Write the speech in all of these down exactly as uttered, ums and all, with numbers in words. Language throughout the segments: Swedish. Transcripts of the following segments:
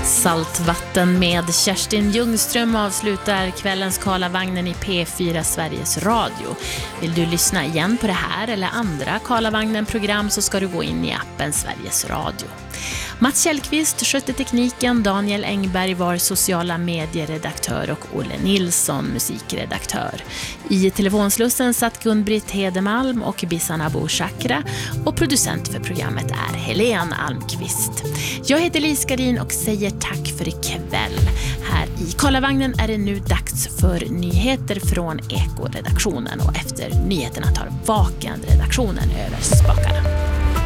Saltvatten med Kerstin Ljungström avslutar kvällens Karlavagnen i P fyra Sveriges Radio. Vill du lyssna igen på det här eller andra Karlavagnen-program så ska du gå in i appen Sveriges Radio. Mats Kjellqvist skötte tekniken, Daniel Engberg var sociala medieredaktör och Olle Nilsson musikredaktör. I telefonslussen satt Gun-Britt Hedemalm och Bissan Abu Chakra och producent för programmet är Helena Almqvist. Jag heter Lise Gardin och säger tack för ikväll. Här i Karlavagnen är det nu dags för nyheter från Eko-redaktionen och efter nyheterna tar Vaken-redaktionen över spakarna.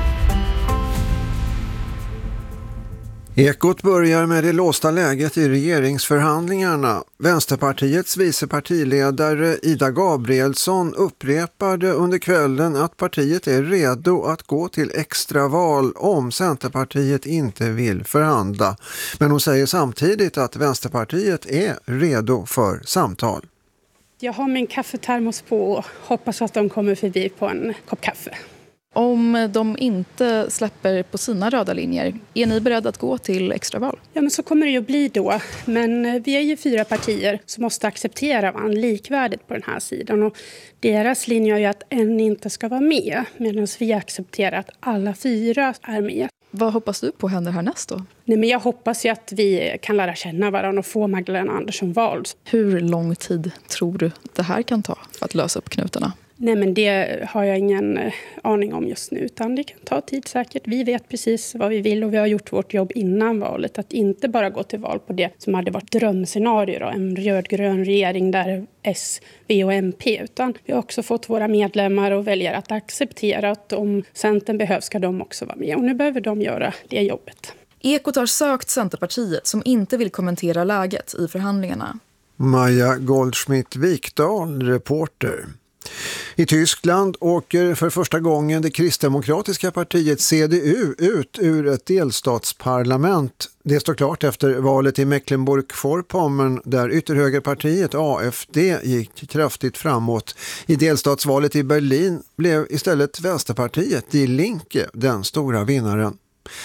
Ekot börjar med det låsta läget i regeringsförhandlingarna. Vänsterpartiets vicepartiledare Ida Gabrielsson upprepade under kvällen att partiet är redo att gå till extraval om Centerpartiet inte vill förhandla. Men hon säger samtidigt att Vänsterpartiet är redo för samtal. Jag har min kaffetermos på och hoppas att de kommer förbi på en kopp kaffe. Om de inte släpper på sina röda linjer, är ni beredda att gå till extraval? Ja, men så kommer det ju att bli då. Men vi är ju fyra partier som måste acceptera varandra likvärdigt på den här sidan. Och deras linje är ju att en inte ska vara med, medan vi accepterar att alla fyra är med. Vad hoppas du på händer härnäst då? Nej, men jag hoppas ju att vi kan lära känna varandra och få Magdalena Andersson vald. Hur lång tid tror du det här kan ta för att lösa upp knutarna? Nej, men det har jag ingen aning om just nu, utan det kan ta tid säkert. Vi vet precis vad vi vill och vi har gjort vårt jobb innan valet. Att inte bara gå till val på det som hade varit drömscenario då, en rödgrön regering där S, V och M P. Utan vi har också fått våra medlemmar och väljare att acceptera att om Centern behövs ska de också vara med. Och nu behöver de göra det jobbet. Ekot har sökt Centerpartiet som inte vill kommentera läget i förhandlingarna. Maja Goldschmidt-Wikdahl, reporter. I Tyskland åker för första gången det kristdemokratiska partiet C D U ut ur ett delstatsparlament. Det står klart efter valet i Mecklenburg-Vorpommern där ytterhögerpartiet A F D gick kraftigt framåt. I delstatsvalet i Berlin blev istället Vänsterpartiet Die Linke den stora vinnaren.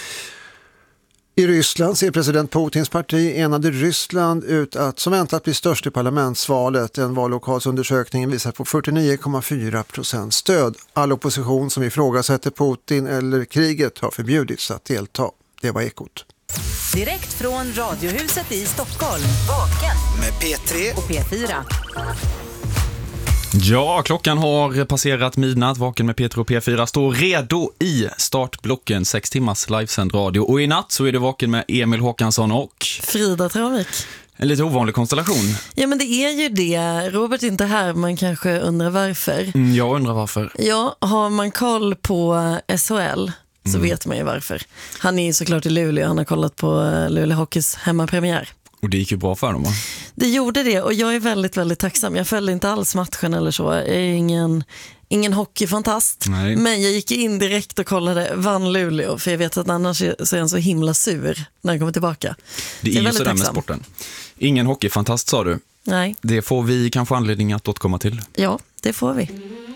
I Ryssland ser president Putins parti Enade Ryssland ut att som väntat bli störst i parlamentsvalet. En vallokalsundersökning visar på fyrtionio komma fyra procent stöd. All opposition som ifrågasätter Putin eller kriget har förbjudits att delta. Det var Ekot. Direkt från Radiohuset i Stockholm. Vaken med P tre och P fyra. Ja, klockan har passerat midnatt. Vaken med P tre och P fyra står redo i startblocken. Sex timmars livesänd radio. Och i natt så är det Vaken med Emil Håkansson och Frida Travik. En lite ovanlig konstellation. Ja, men det är ju det. Robert är inte här, man kanske undrar varför. Mm, jag undrar varför. Ja, har man koll på S H L så mm. vet man ju varför. Han är ju såklart i Luleå. Han har kollat på Luleå Hockeys hemmapremiär. Och det gick ju bra för dem, va? Det gjorde det och jag är väldigt, väldigt tacksam. Jag följde inte alls matchen eller så. Jag är ingen, ingen hockeyfantast. Nej. Men jag gick in direkt och kollade, vann Luleå. För jag vet att annars så är han så himla sur när han kommer tillbaka. Det är, är ju sådär med sporten. Ingen hockeyfantast, sa du. Nej. Det får vi kanske anledning att återkomma till. Ja, det får vi.